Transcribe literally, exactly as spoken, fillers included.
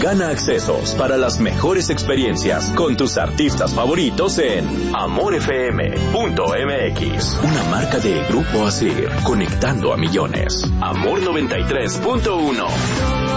Gana accesos para las mejores experiencias con tus artistas favoritos en amor f m punto m x. Una marca de Grupo Asir, conectando a millones. Amor noventa y tres punto uno.